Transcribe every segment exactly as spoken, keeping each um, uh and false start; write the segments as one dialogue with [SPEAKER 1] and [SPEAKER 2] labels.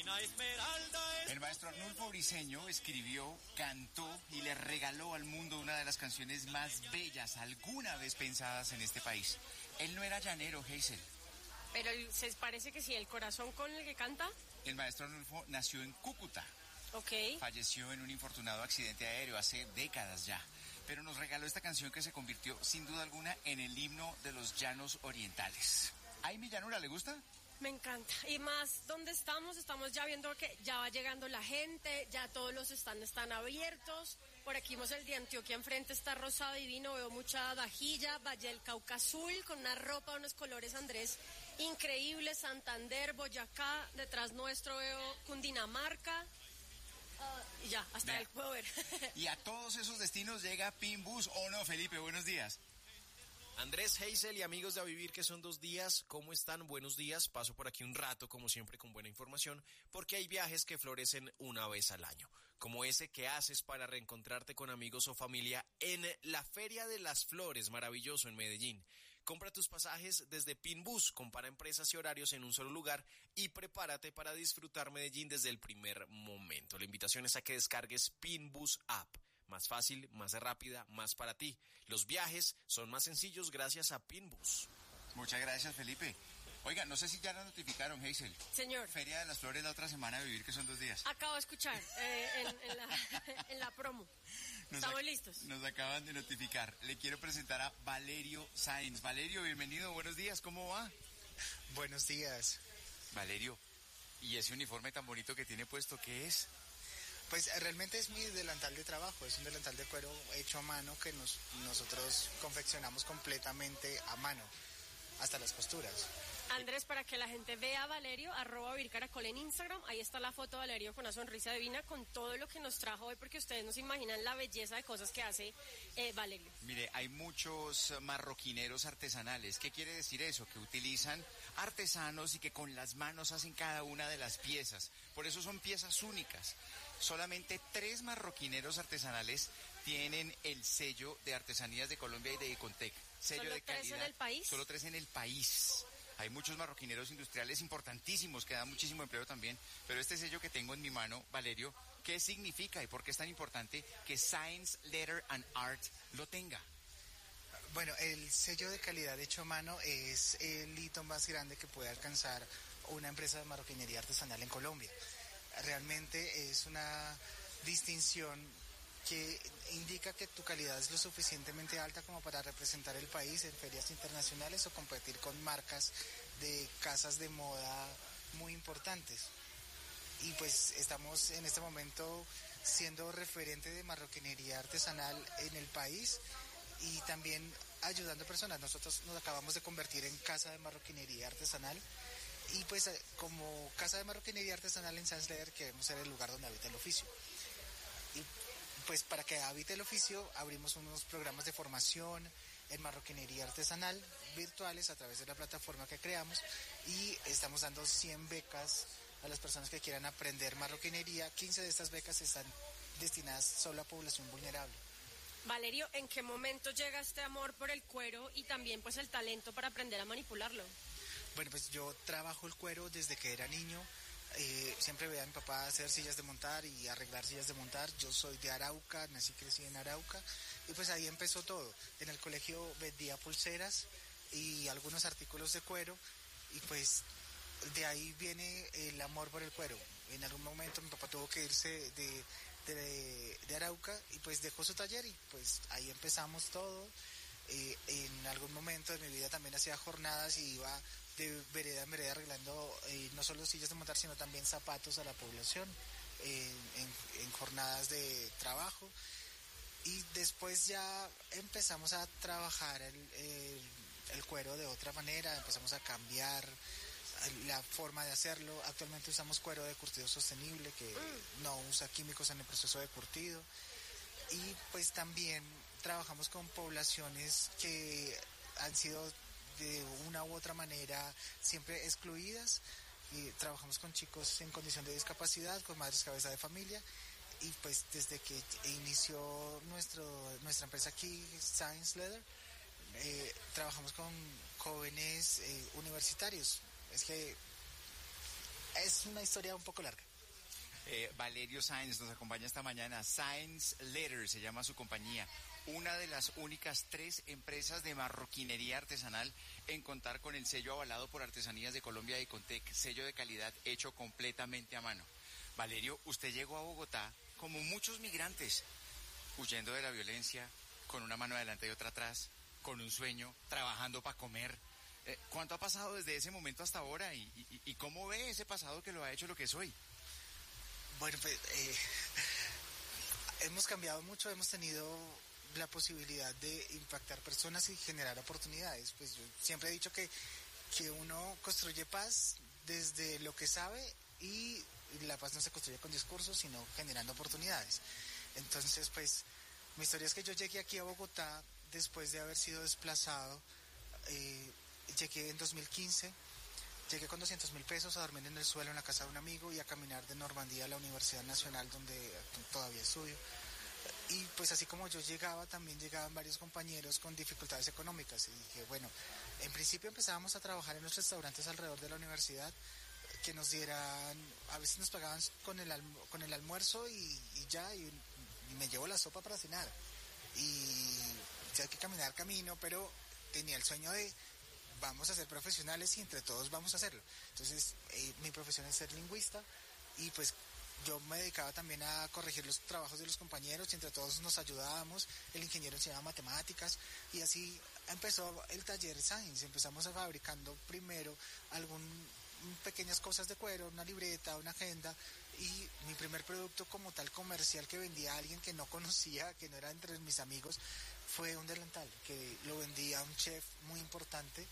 [SPEAKER 1] El maestro Arnulfo Briceño escribió, cantó y le regaló al mundo una de las canciones más bellas alguna vez pensadas en este país. Él no era llanero, Hazel.
[SPEAKER 2] Pero se parece que sí, el corazón con el que canta.
[SPEAKER 1] El maestro Arnulfo nació en Cúcuta.
[SPEAKER 2] Ok.
[SPEAKER 1] Falleció en un infortunado accidente aéreo hace décadas ya. Pero nos regaló esta canción que se convirtió sin duda alguna en el himno de los llanos orientales. ¿Ay, mi llanura, le gusta?
[SPEAKER 2] Me encanta. Y más, ¿dónde estamos? Estamos ya viendo que ya va llegando la gente, ya todos los stands están abiertos. Por aquí vemos el de Antioquia enfrente, está rosado divino, veo mucha vajilla, Valle del Cauca azul, con una ropa, unos colores, Andrés, increíbles. Santander, Boyacá, detrás nuestro veo Cundinamarca. Uh, y ya, hasta
[SPEAKER 1] Vea.
[SPEAKER 2] el puedo ver.
[SPEAKER 1] Y a todos esos destinos llega Pinbus, ¿o no, Felipe? Buenos días.
[SPEAKER 3] Andrés, Hazel y amigos de A Vivir, que son dos días, ¿cómo están? Buenos días, paso por aquí un rato, como siempre, con buena información, porque hay viajes que florecen una vez al año, como ese que haces para reencontrarte con amigos o familia en la Feria de las Flores, maravilloso en Medellín. Compra tus pasajes desde Pinbus, compara empresas y horarios en un solo lugar y prepárate para disfrutar Medellín desde el primer momento. La invitación es a que descargues Pinbus App. Más fácil, más rápida, más para ti. Los viajes son más sencillos gracias a Pinbus.
[SPEAKER 1] Muchas gracias, Felipe. Oiga, no sé si ya la notificaron, Hazel.
[SPEAKER 2] Señor.
[SPEAKER 1] Feria de las Flores la otra semana de Vivir, que son dos días.
[SPEAKER 2] Acabo de escuchar eh, en, en, la, en la promo.
[SPEAKER 1] Nos
[SPEAKER 2] Estamos
[SPEAKER 1] ac-
[SPEAKER 2] listos.
[SPEAKER 1] Nos acaban de notificar. Le quiero presentar a Valerio Sáenz. Valerio, bienvenido, buenos días, ¿cómo va?
[SPEAKER 4] Buenos días.
[SPEAKER 1] Valerio, ¿y ese uniforme tan bonito que tiene puesto, qué es?
[SPEAKER 4] Pues realmente es mi delantal de trabajo, es un delantal de cuero hecho a mano que nos, nosotros confeccionamos completamente a mano, hasta las costuras.
[SPEAKER 2] Andrés, para que la gente vea a Valerio, arroba Vivir Caracol en Instagram, ahí está la foto de Valerio con una sonrisa divina, con todo lo que nos trajo hoy, porque ustedes no se imaginan la belleza de cosas que hace eh, Valerio.
[SPEAKER 1] Mire, hay muchos marroquineros artesanales. ¿Qué quiere decir eso? Que utilizan artesanos y que con las manos hacen cada una de las piezas. Por eso son piezas únicas. Solamente tres marroquineros artesanales tienen el sello de Artesanías de Colombia y de Icontec. Sello
[SPEAKER 2] ¿Solo
[SPEAKER 1] de
[SPEAKER 2] tres
[SPEAKER 1] calidad.
[SPEAKER 2] en el país?
[SPEAKER 1] Solo tres en el país. Hay muchos marroquineros industriales importantísimos que dan muchísimo empleo también, pero este sello que tengo en mi mano, Valerio, ¿qué significa y por qué es tan importante que Science, Letter and Art lo tenga?
[SPEAKER 4] Bueno, el sello de calidad hecho a mano es el hito más grande que puede alcanzar una empresa de marroquinería artesanal en Colombia. Realmente es una distinción que indica que tu calidad es lo suficientemente alta como para representar el país en ferias internacionales o competir con marcas de casas de moda muy importantes. Y pues estamos en este momento siendo referente de marroquinería artesanal en el país y también ayudando a personas. Nosotros nos acabamos de convertir en casa de marroquinería artesanal y pues como casa de marroquinería artesanal en Science Leather queremos ser el lugar donde habita el oficio. Y pues para que habite el oficio abrimos unos programas de formación en marroquinería artesanal virtuales a través de la plataforma que creamos y estamos dando cien becas a las personas que quieran aprender marroquinería. quince de estas becas están destinadas solo a población vulnerable.
[SPEAKER 2] Valerio, ¿en qué momento llega este amor por el cuero y también pues el talento para aprender a manipularlo?
[SPEAKER 4] Bueno, pues yo trabajo el cuero desde que era niño. Eh, siempre veía a mi papá hacer sillas de montar y arreglar sillas de montar. Yo soy de Arauca, nací y crecí en Arauca y pues ahí empezó todo. En el colegio vendía pulseras y algunos artículos de cuero y pues de ahí viene el amor por el cuero. En algún momento mi papá tuvo que irse de, de, de Arauca y pues dejó su taller y pues ahí empezamos todo. Eh, en algún momento de mi vida también hacía jornadas y iba de vereda en vereda arreglando eh, no solo sillas de montar sino también zapatos a la población eh, en, en jornadas de trabajo y después ya empezamos a trabajar el, el, el cuero de otra manera, empezamos a cambiar la forma de hacerlo. Actualmente usamos cuero de curtido sostenible que no usa químicos en el proceso de curtido. Y pues también trabajamos con poblaciones que han sido de una u otra manera siempre excluidas y trabajamos con chicos en condición de discapacidad, con madres cabeza de familia y pues desde que inició nuestro nuestra empresa aquí, Science Leather, eh, trabajamos con jóvenes eh, universitarios. Es que es una historia un poco larga.
[SPEAKER 1] Eh, Valerio Sáenz nos acompaña esta mañana. Sáenz Leather se llama su compañía. Una de las únicas tres empresas de marroquinería artesanal en contar con el sello avalado por Artesanías de Colombia y Contec, sello de calidad hecho completamente a mano. Valerio, usted llegó a Bogotá como muchos migrantes, huyendo de la violencia, con una mano adelante y otra atrás, con un sueño, trabajando para comer. Eh, ¿Cuánto ha pasado desde ese momento hasta ahora y, y, y cómo ve ese pasado que lo ha hecho lo que es hoy?
[SPEAKER 4] Bueno, pues eh, hemos cambiado mucho, hemos tenido la posibilidad de impactar personas y generar oportunidades. Pues yo siempre he dicho que, que uno construye paz desde lo que sabe y la paz no se construye con discursos, sino generando oportunidades. Entonces, pues, mi historia es que yo llegué aquí a Bogotá después de haber sido desplazado. Eh, llegué en dos mil quince. Llegué con doscientos mil pesos a dormir en el suelo en la casa de un amigo y a caminar de Normandía a la Universidad Nacional donde todavía estudio. Y pues así como yo llegaba, también llegaban varios compañeros con dificultades económicas. Y dije, bueno, en principio empezábamos a trabajar en los restaurantes alrededor de la universidad, que nos dieran, a veces nos pagaban con el, alm- con el almuerzo y, y ya, y, y me llevo la sopa para cenar. Y ya hay que caminar camino, pero tenía el sueño de vamos a ser profesionales y entre todos vamos a hacerlo. Entonces, eh, mi profesión es ser lingüista y pues yo me dedicaba también a corregir los trabajos de los compañeros y entre todos nos ayudábamos. El ingeniero enseñaba matemáticas y así empezó el taller Science. Empezamos a fabricando primero algún pequeñas cosas de cuero, una libreta, una agenda, y mi primer producto como tal comercial que vendía a alguien que no conocía, que no era entre mis amigos, fue un delantal que lo vendía a un chef muy importante.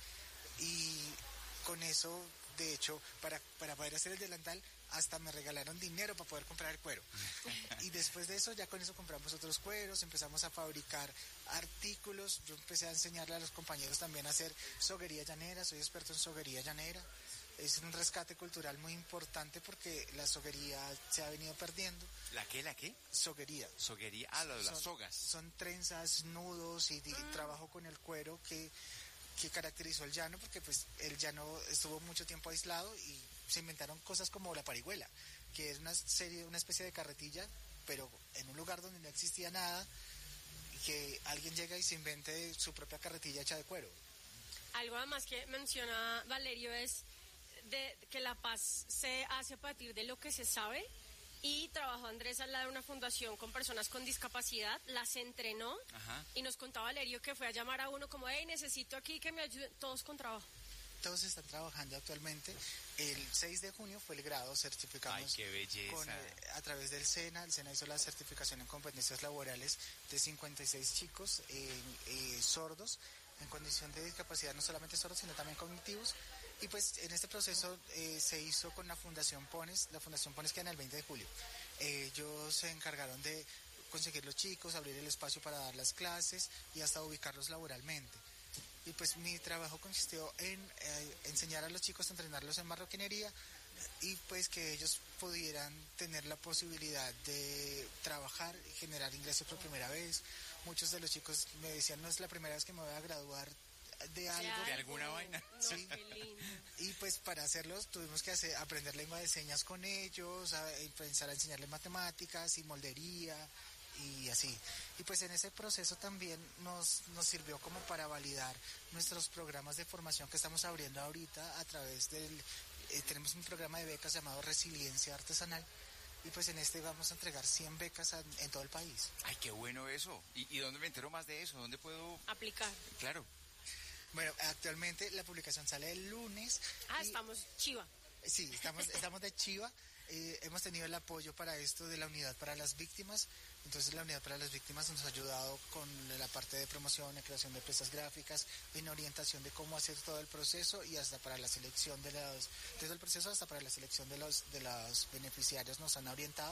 [SPEAKER 4] Y con eso, de hecho, para, para poder hacer el delantal, hasta me regalaron dinero para poder comprar el cuero. Y después de eso, ya con eso compramos otros cueros, empezamos a fabricar artículos. Yo empecé a enseñarle a los compañeros también a hacer soguería llanera, soy experto en soguería llanera. Es un rescate cultural muy importante porque la soguería se ha venido perdiendo.
[SPEAKER 1] ¿La qué, la qué?
[SPEAKER 4] Soguería.
[SPEAKER 1] Soguería, ah, lo de las
[SPEAKER 4] son,
[SPEAKER 1] sogas.
[SPEAKER 4] Son trenzas, nudos y, y
[SPEAKER 2] Ah.
[SPEAKER 4] trabajo con el cuero que... que caracterizó el llano, porque pues el llano estuvo mucho tiempo aislado y se inventaron cosas como la parihuela, que es una serie, una especie de carretilla, pero en un lugar donde no existía nada, que alguien llega y se invente su propia carretilla hecha de cuero.
[SPEAKER 2] Algo además que menciona Valerio es de que la paz se hace a partir de lo que se sabe. Y trabajó Andrés al lado de una fundación con personas con discapacidad, las entrenó.
[SPEAKER 1] Ajá.
[SPEAKER 2] Y nos contaba Valerio que fue a llamar a uno como, hey, necesito aquí que me ayuden, todos con trabajo.
[SPEAKER 4] Todos están trabajando actualmente. El seis de junio fue el grado, certificamos.
[SPEAKER 1] Ay, qué belleza.
[SPEAKER 4] Con, eh, a través del SENA. El SENA hizo la certificación en competencias laborales de cincuenta y seis chicos eh, eh, sordos, en condición de discapacidad, no solamente sordos, sino también cognitivos. Y pues en este proceso eh, se hizo con la Fundación Pones, la Fundación Pones queda en el veinte de julio. Eh, ellos se encargaron de conseguir los chicos, abrir el espacio para dar las clases y hasta ubicarlos laboralmente. Y pues mi trabajo consistió en eh, enseñar a los chicos, entrenarlos en marroquinería y pues que ellos pudieran tener la posibilidad de trabajar y generar ingresos por primera vez. Muchos de los chicos me decían, no es la primera vez que me voy a graduar de algo.
[SPEAKER 1] ¿De alguna vaina?
[SPEAKER 2] No,
[SPEAKER 4] Sí.
[SPEAKER 2] qué lindo.
[SPEAKER 4] Y pues para hacerlos tuvimos que hacer, aprender lengua de señas con ellos, a, a empezar a enseñarles matemáticas y moldería y así. Y pues en ese proceso también nos, nos sirvió como para validar nuestros programas de formación que estamos abriendo ahorita a través del... Eh, tenemos un programa de becas llamado Resiliencia Artesanal y pues en este vamos a entregar cien becas a, en todo el país.
[SPEAKER 1] Ay, qué bueno eso. ¿Y, ¿Y dónde me entero más de eso? ¿Dónde puedo...?
[SPEAKER 2] Aplicar.
[SPEAKER 1] Claro.
[SPEAKER 4] Bueno, actualmente la publicación sale el lunes.
[SPEAKER 2] Ah,
[SPEAKER 4] y-
[SPEAKER 2] estamos chiva.
[SPEAKER 4] Sí, estamos, estamos de chiva. Eh, hemos tenido el apoyo para esto de la Unidad para las Víctimas. Entonces la Unidad para las Víctimas nos ha ayudado con la parte de promoción, la creación de piezas gráficas, en orientación de cómo hacer todo el proceso y hasta para la selección de los, desde el proceso hasta para la selección de los, de los beneficiarios nos han orientado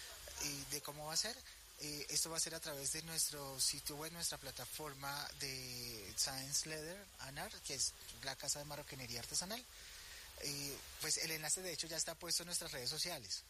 [SPEAKER 4] y de cómo va a ser. Eh, esto va a ser a través de nuestro sitio web, nuestra plataforma de Science Leather and Art, que es la casa de marroquinería artesanal. Eh, pues el enlace de hecho ya está puesto en nuestras redes sociales.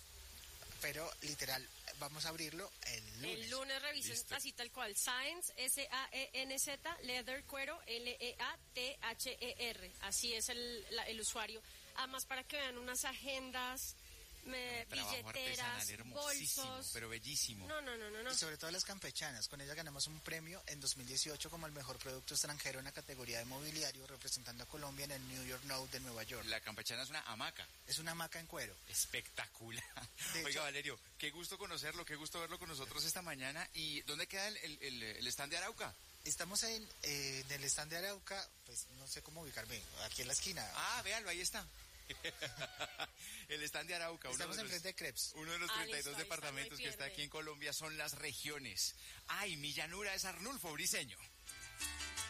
[SPEAKER 4] Pero literal, vamos a abrirlo el lunes.
[SPEAKER 2] El lunes revisen
[SPEAKER 1] Listo.
[SPEAKER 2] así tal cual. Science, S A E N Z, Leather, cuero, L E A T H E R. Así es el, la- el usuario. Además, para que vean unas agendas, me,
[SPEAKER 1] Trabajo
[SPEAKER 2] billeteras,
[SPEAKER 1] artesanal hermosísimo,
[SPEAKER 2] bolsos.
[SPEAKER 1] pero bellísimo.
[SPEAKER 2] No, no, no, no, no.
[SPEAKER 4] Y sobre todo las campechanas, con ella ganamos un premio en dos mil dieciocho como el mejor producto extranjero en la categoría de mobiliario, representando a Colombia en el New York Node de Nueva York.
[SPEAKER 1] La campechana es una hamaca.
[SPEAKER 4] Es una hamaca en cuero.
[SPEAKER 1] Espectacular.
[SPEAKER 4] De
[SPEAKER 1] Oiga,
[SPEAKER 4] hecho-
[SPEAKER 1] Valerio, qué gusto conocerlo, qué gusto verlo con nosotros esta mañana. ¿Y dónde queda el, el, el- el stand de Arauca?
[SPEAKER 4] Estamos en, eh, en el stand de Arauca, pues no sé cómo ubicarme, aquí en la esquina.
[SPEAKER 1] Ah, véalo, ahí está. El stand de Arauca.
[SPEAKER 4] Estamos
[SPEAKER 1] uno de los-
[SPEAKER 4] enfrente de Crepes.
[SPEAKER 1] Uno de los
[SPEAKER 2] Ah,
[SPEAKER 1] treinta y
[SPEAKER 2] listo,
[SPEAKER 1] dos
[SPEAKER 2] ahí está, no hay
[SPEAKER 1] departamentos que está
[SPEAKER 2] pierde.
[SPEAKER 1] aquí en Colombia son las regiones. Ay, mi llanura es Arnulfo Briseño.